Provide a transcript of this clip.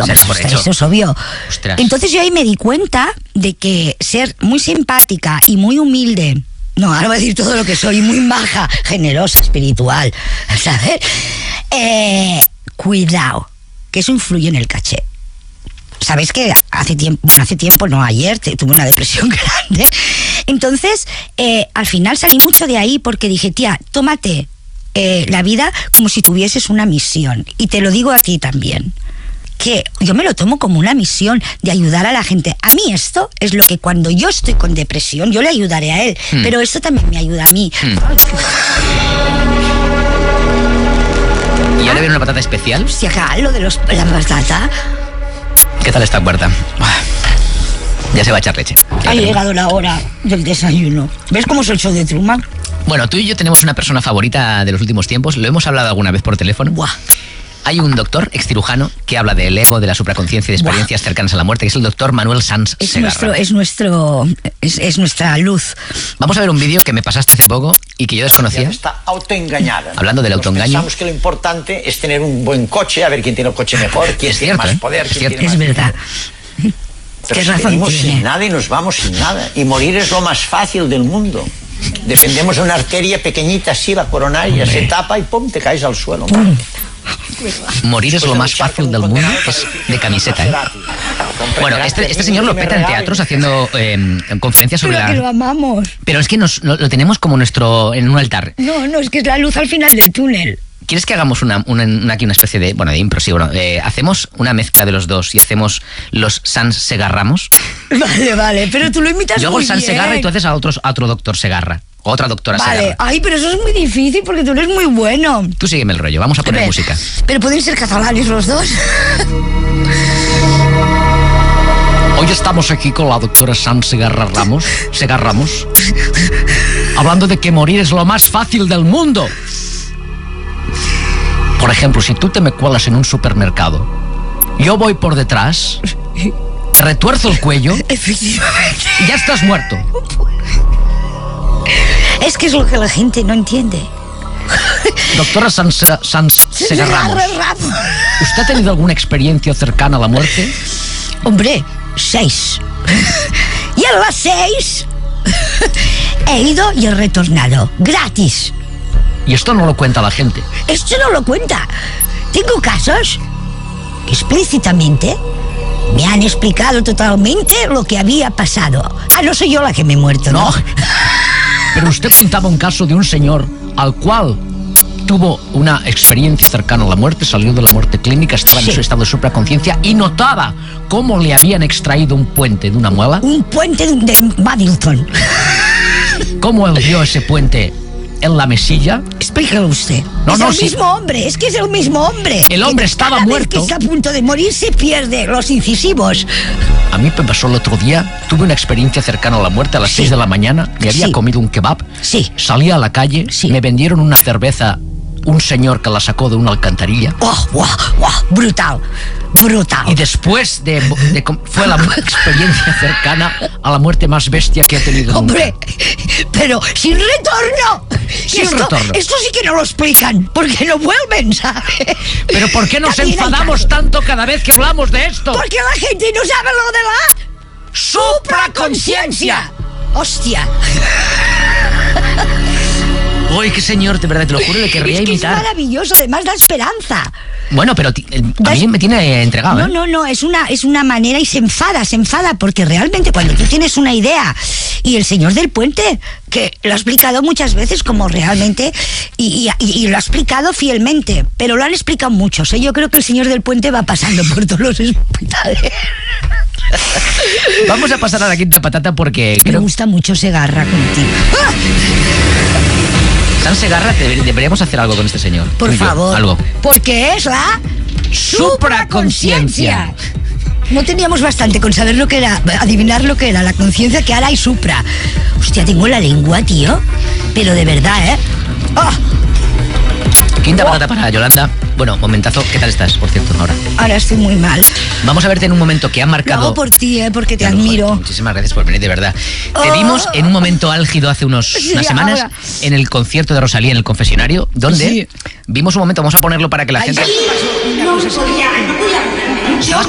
hombre, eso es obvio. Ostras. Entonces yo ahí me di cuenta de que ser muy simpática y muy humilde, no, ahora voy a decir todo lo que soy, muy maja, generosa, espiritual, ¿sabes? Cuidado, que eso influye en el caché. Sabéis que hace tiempo, no ayer, tuve una depresión grande. Entonces, al final salí mucho de ahí porque dije, tía, tómate la vida como si tuvieses una misión. Y te lo digo a ti también, que yo me lo tomo como una misión de ayudar a la gente. A mí esto es lo que cuando yo estoy con depresión, yo le ayudaré a él, pero esto también me ayuda a mí. ¿Y ahora viene una patata especial? Hostia, lo de la patata. ¿Qué tal esta cuarta? Ya se va a echar leche. Ha llegado la hora del desayuno. ¿Ves cómo es el show de Truman? Bueno, tú y yo tenemos una persona favorita de los últimos tiempos. Lo hemos hablado alguna vez por teléfono. Buah. Hay un doctor excirujano que habla del ego, de la supraconciencia y de experiencias cercanas a la muerte, que es el doctor Manuel Sanz Segarra. Es nuestra luz. Vamos a ver un vídeo que me pasaste hace poco y que yo desconocía. Está autoengañada. Hablando del autoengaño. Pensamos que lo importante es tener un buen coche, a ver quién tiene el coche mejor, quién tiene más poder, quién tiene más... Es verdad. Pero si venimos sin nada y nos vamos sin nada. Y morir es lo más fácil del mundo. Dependemos de una arteria pequeñita así, la coronaria, se tapa y ¡pum!, te caes al suelo. Morir es lo más fácil del mundo, es de camiseta, ¿eh? Bueno, este señor lo peta en teatros haciendo conferencias sobre que lo amamos. Pero es que lo tenemos como en un altar. No, es que es la luz al final del túnel. ¿Quieres que hagamos aquí una especie de impro? Sí, hacemos una mezcla de los dos y hacemos los Sanz Segarramos. Vale, pero tú lo imitas muy bien. Yo hago el Sanz Segarra y tú haces a otro doctor Segarra. O otra doctora Segarra. Ay, pero eso es muy difícil porque tú eres muy bueno. Tú sígueme el rollo, vamos a poner música. Pero pueden ser catalanes los dos. Hoy estamos aquí con la doctora Sanz Segarramos, hablando de que morir es lo más fácil del mundo. Por ejemplo, si tú te me cuelas en un supermercado, yo voy por detrás, te retuerzo el cuello y ya estás muerto. Es que es lo que la gente no entiende. Doctora Sanz Segarramos, ¿usted ha tenido alguna experiencia cercana a la muerte? Hombre, 6. Y a las 6 he ido y he retornado, gratis. Y esto no lo cuenta la gente. Esto no lo cuenta. Tengo casos que explícitamente me han explicado totalmente lo que había pasado. No soy yo la que me he muerto, ¿no? Pero usted contaba un caso de un señor al cual tuvo una experiencia cercana a la muerte, salió de la muerte clínica, estaba en su estado de supraconciencia y notaba cómo le habían extraído un puente de una muela. Un puente de Paddington. ¿Cómo él vio ese puente en la mesilla? Explícalo usted. Mismo hombre, es que es el mismo hombre. El hombre estaba muerto. Que está a punto de morir se pierde los incisivos. A mí me pasó el otro día, tuve una experiencia cercana a la muerte a las 6 de la mañana, me había comido un kebab, salí a la calle, me vendieron una cerveza, un señor que la sacó de una alcantarilla. Brutal. Y después fue la experiencia cercana a la muerte más bestia que he tenido Hombre, nunca. Pero sin retorno. Esto sí que no lo explican, porque no vuelven, ¿sabes? Pero ¿por qué nos enfadamos tanto cada vez que hablamos de esto? Porque la gente no sabe lo de la supraconciencia. Hostia. Uy, qué señor, de verdad, te lo juro, le querría imitar. Es maravilloso, además da esperanza. Bueno, pero a mí me tiene entregado. No, es una manera y se enfada, porque realmente cuando tú tienes una idea y el señor del puente, que lo ha explicado muchas veces como realmente, y lo ha explicado fielmente, pero lo han explicado muchos, Yo creo que el señor del puente va pasando por todos los hospitales. Vamos a pasar a la quinta patata porque me gusta mucho Segarra contigo. Sanz Segarra, deberíamos hacer algo con este señor. Por favor. Algo. Porque es la supraconciencia. No teníamos bastante con saber lo que era, adivinar lo que era la conciencia, que ahora hay supra. Hostia, tengo la lengua, tío. Pero de verdad, Quinta patata para Yolanda. Bueno, momentazo, ¿qué tal estás, por cierto, ahora? Ahora estoy muy mal. Vamos a verte en un momento que ha marcado... Lo hago por ti, porque te admiro. Joder, muchísimas gracias por venir, de verdad. Te vimos en un momento álgido hace unas semanas en el concierto de Rosalía en el confesionario, donde vimos un momento, vamos a ponerlo para que la gente... No se podía.